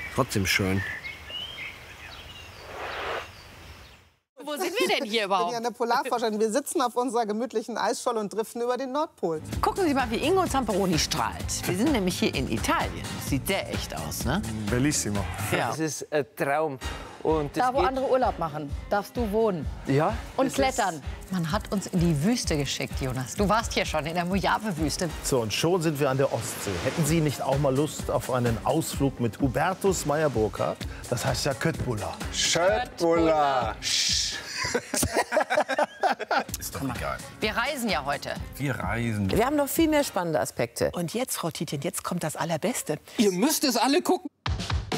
Trotzdem schön. Wo sind wir denn hier Ich bin überhaupt? ja eine Polarforscherin. Wir sitzen auf unserer gemütlichen Eisscholle und driften über den Nordpol. Gucken Sie mal, wie Ingo Zamperoni strahlt. Wir sind nämlich hier in Italien. Sieht sehr echt aus, ne? Bellissimo. Ja. Das ist ein Traum. Und das Da, wo geht- andere Urlaub machen, darfst du wohnen. Ja, Und das klettern. Man hat uns in die Wüste geschickt, Jonas. Du warst hier schon in der Mojave-Wüste. So, und schon sind wir an der Ostsee. Hätten Sie nicht auch mal Lust auf einen Ausflug mit Hubertus Meyer-Burkhardt? Das heißt ja Köttbullar. Schöttbullar. Ist doch egal. Wir reisen ja heute. Wir reisen. Wir haben noch viel mehr spannende Aspekte. Und jetzt, Frau Tietjen, jetzt kommt das Allerbeste. Ihr müsst es alle gucken.